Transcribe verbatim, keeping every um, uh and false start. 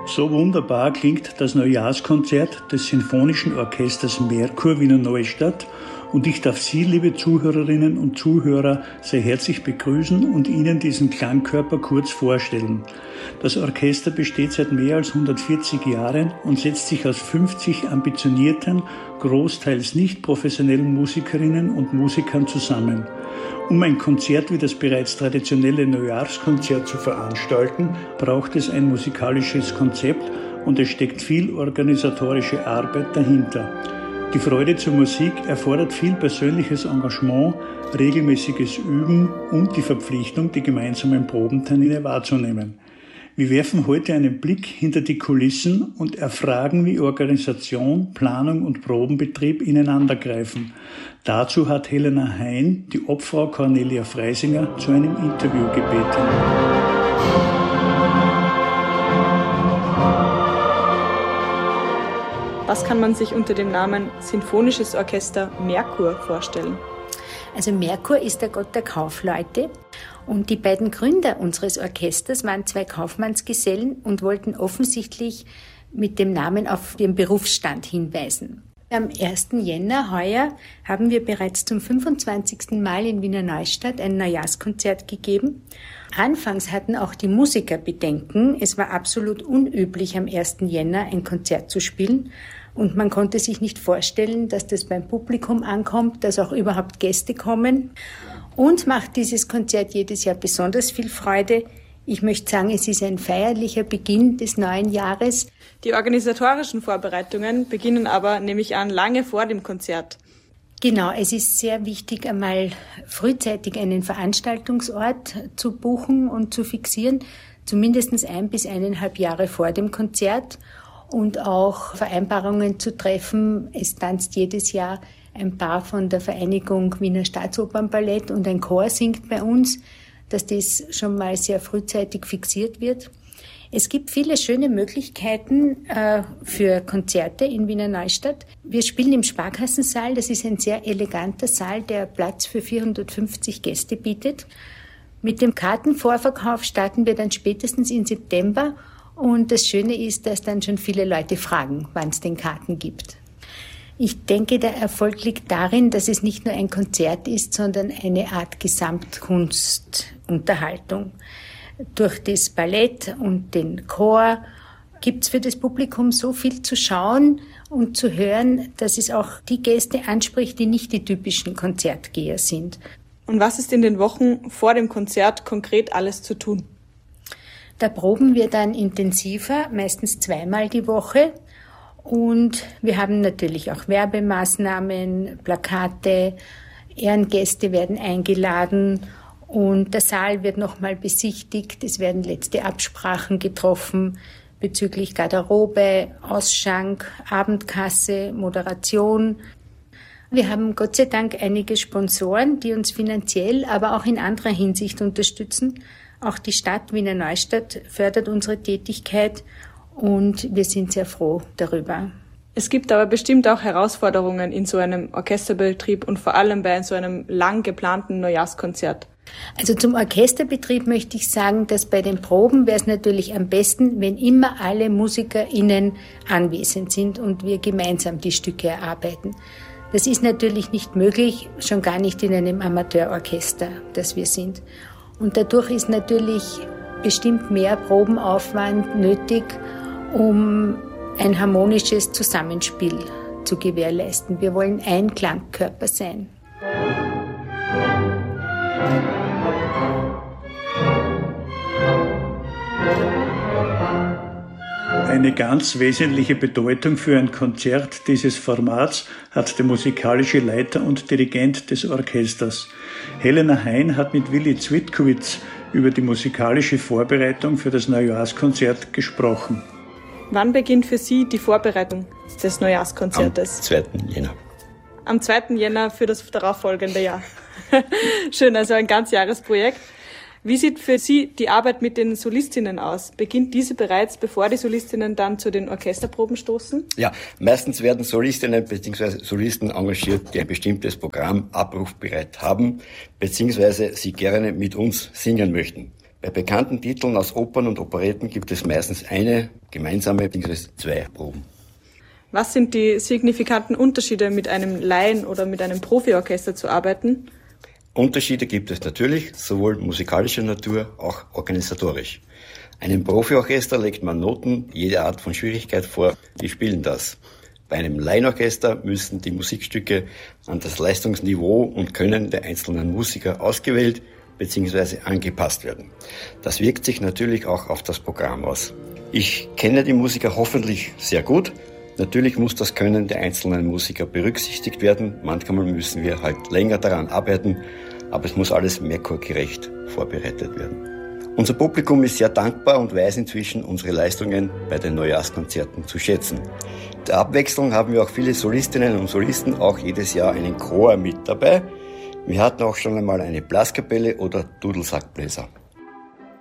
So wunderbar klingt das Neujahrskonzert des Sinfonischen Orchesters Merkur Wiener Neustadt und ich darf Sie, liebe Zuhörerinnen und Zuhörer, sehr herzlich begrüßen und Ihnen diesen Klangkörper kurz vorstellen. Das Orchester besteht seit mehr als hundertvierzig Jahren und setzt sich aus fünfzig ambitionierten, großteils nicht professionellen Musikerinnen und Musikern zusammen. Um ein Konzert wie das bereits traditionelle Neujahrskonzert zu veranstalten, braucht es ein musikalisches Konzept und es steckt viel organisatorische Arbeit dahinter. Die Freude zur Musik erfordert viel persönliches Engagement, regelmäßiges Üben und die Verpflichtung, die gemeinsamen Probentermine wahrzunehmen. Wir werfen heute einen Blick hinter die Kulissen und erfragen, wie Organisation, Planung und Probenbetrieb ineinandergreifen. Dazu hat Helena Hein die Obfrau Cornelia Freisinger zu einem Interview gebeten. Was kann man sich unter dem Namen Sinfonisches Orchester Merkur vorstellen? Also Merkur ist der Gott der Kaufleute und die beiden Gründer unseres Orchesters waren zwei Kaufmannsgesellen und wollten offensichtlich mit dem Namen auf ihren Berufsstand hinweisen. Am ersten Jänner heuer haben wir bereits zum fünfundzwanzigsten Mal in Wiener Neustadt ein Neujahrskonzert gegeben. Anfangs hatten auch die Musiker Bedenken. Es war absolut unüblich, am ersten Jänner ein Konzert zu spielen. Und man konnte sich nicht vorstellen, dass das beim Publikum ankommt, dass auch überhaupt Gäste kommen. Und macht dieses Konzert jedes Jahr besonders viel Freude. Ich möchte sagen, es ist ein feierlicher Beginn des neuen Jahres. Die organisatorischen Vorbereitungen beginnen aber, nehme ich an, lange vor dem Konzert. Genau, es ist sehr wichtig, einmal frühzeitig einen Veranstaltungsort zu buchen und zu fixieren, zumindest ein bis eineinhalb Jahre vor dem Konzert und auch Vereinbarungen zu treffen. Es tanzt jedes Jahr ein Paar von der Vereinigung Wiener Staatsopernballett und ein Chor singt bei uns, dass das schon mal sehr frühzeitig fixiert wird. Es gibt viele schöne Möglichkeiten äh, für Konzerte in Wiener Neustadt. Wir spielen im Sparkassensaal. Das ist ein sehr eleganter Saal, der Platz für vierhundertfünfzig Gäste bietet. Mit dem Kartenvorverkauf starten wir dann spätestens im September. Und das Schöne ist, dass dann schon viele Leute fragen, wann es denn Karten gibt. Ich denke, der Erfolg liegt darin, dass es nicht nur ein Konzert ist, sondern eine Art Gesamtkunstunterhaltung. Durch das Ballett und den Chor gibt es für das Publikum so viel zu schauen und zu hören, dass es auch die Gäste anspricht, die nicht die typischen Konzertgeher sind. Und was ist in den Wochen vor dem Konzert konkret alles zu tun? Da proben wir dann intensiver, meistens zweimal die Woche. Und wir haben natürlich auch Werbemaßnahmen, Plakate, Ehrengäste werden eingeladen und der Saal wird nochmal besichtigt. Es werden letzte Absprachen getroffen bezüglich Garderobe, Ausschank, Abendkasse, Moderation. Wir haben Gott sei Dank einige Sponsoren, die uns finanziell, aber auch in anderer Hinsicht unterstützen. Auch die Stadt Wiener Neustadt fördert unsere Tätigkeit und wir sind sehr froh darüber. Es gibt aber bestimmt auch Herausforderungen in so einem Orchesterbetrieb und vor allem bei so einem lang geplanten Neujahrskonzert. Also zum Orchesterbetrieb möchte ich sagen, dass bei den Proben wäre es natürlich am besten, wenn immer alle MusikerInnen anwesend sind und wir gemeinsam die Stücke erarbeiten. Das ist natürlich nicht möglich, schon gar nicht in einem Amateurorchester, das wir sind. Und dadurch ist natürlich bestimmt mehr Probenaufwand nötig, um ein harmonisches Zusammenspiel zu gewährleisten. Wir wollen ein Klangkörper sein. Eine ganz wesentliche Bedeutung für ein Konzert dieses Formats hat der musikalische Leiter und Dirigent des Orchesters. Helena Hein hat mit Willi Zwitkowitz über die musikalische Vorbereitung für das Neujahrskonzert gesprochen. Wann beginnt für Sie die Vorbereitung des Neujahrskonzertes? Am zweiten Jänner. Am zweiten Jänner für das darauffolgende Jahr. Schön, also ein Ganzjahresprojekt. Wie sieht für Sie die Arbeit mit den Solistinnen aus? Beginnt diese bereits, bevor die Solistinnen dann zu den Orchesterproben stoßen? Ja, meistens werden Solistinnen bzw. Solisten engagiert, die ein bestimmtes Programm abrufbereit haben, bzw. sie gerne mit uns singen möchten. Bei bekannten Titeln aus Opern und Operetten gibt es meistens eine gemeinsame bzw. zwei Proben. Was sind die signifikanten Unterschiede, mit einem Laien- oder mit einem Profiorchester zu arbeiten? Unterschiede gibt es natürlich, sowohl musikalischer Natur, auch organisatorisch. Einem Profiorchester legt man Noten, jede Art von Schwierigkeit vor, die spielen das. Bei einem Laienorchester müssen die Musikstücke an das Leistungsniveau und Können der einzelnen Musiker ausgewählt bzw. angepasst werden. Das wirkt sich natürlich auch auf das Programm aus. Ich kenne die Musiker hoffentlich sehr gut. Natürlich muss das Können der einzelnen Musiker berücksichtigt werden. Manchmal müssen wir halt länger daran arbeiten, aber es muss alles merkurgerecht vorbereitet werden. Unser Publikum ist sehr dankbar und weiß inzwischen unsere Leistungen bei den Neujahrskonzerten zu schätzen. Der Abwechslung haben wir auch viele Solistinnen und Solisten, auch jedes Jahr einen Chor mit dabei. Wir hatten auch schon einmal eine Blaskapelle oder Dudelsackbläser.